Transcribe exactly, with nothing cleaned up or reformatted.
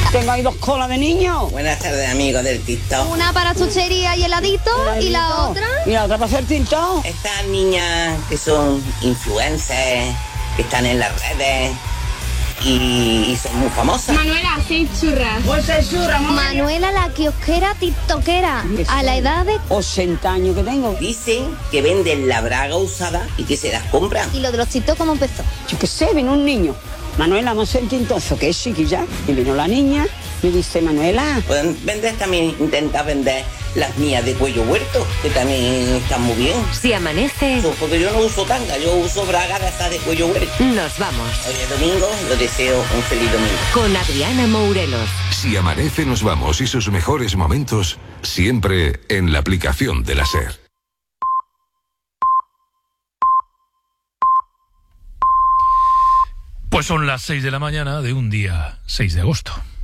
Tengo ahí dos colas de niños. Buenas tardes, amigos del TikTok. Una para chuchería y heladito, y la otra... Y la otra para hacer TikTok. Estas niñas que son influencers, que están en las redes y, y son muy famosas. Manuela, seis churras. Pues seis churras, mamá. Manuela, la kiosquera tiktokera, a la edad de... ochenta años que tengo. Dicen que venden la braga usada y que se las compran. ¿Y lo de los tiktok cómo empezó? Yo qué sé, vino un niño. Manuela, vamos a hacer tintozo, que es chiquilla. Y vino la niña y dice, Manuela... Pueden vender también, intentar vender las mías de cuello huerto, que también están muy bien. Si amanece... Porque yo no uso tanga, yo uso braga de esas de cuello huerto. Nos vamos. Hoy es domingo, os deseo un feliz domingo. Con Adriana Mourelos. Si amanece, nos vamos y sus mejores momentos siempre en la aplicación de la SER. Pues son las seis de la mañana de un día seis de agosto.